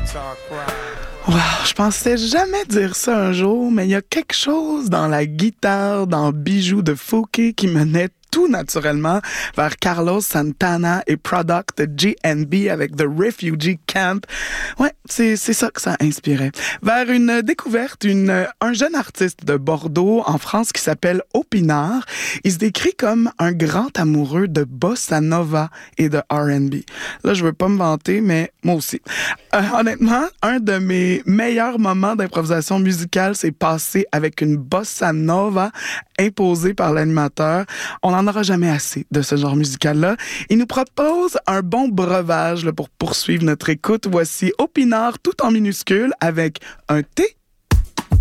Wow, je pensais jamais dire ça un jour, mais il y a quelque chose dans la guitare, dans Bijoux de Fouquet qui menait tout naturellement vers Carlos Santana et Product de GNB avec The Refugee Camp. Ouais, c'est ça que ça inspirait. Vers une découverte, un jeune artiste de Bordeaux, en France, qui s'appelle Opinard. Il se décrit comme un grand amoureux de bossa nova et de R&B. Là, je veux pas me vanter, mais moi aussi. Honnêtement, un de mes meilleurs moments d'improvisation musicale s'est passé avec une bossa nova imposée par l'animateur. On n'en aura jamais assez de ce genre musical-là. Il nous propose un bon breuvage là, pour poursuivre notre écoute. Voici Opinard tout en minuscule avec un T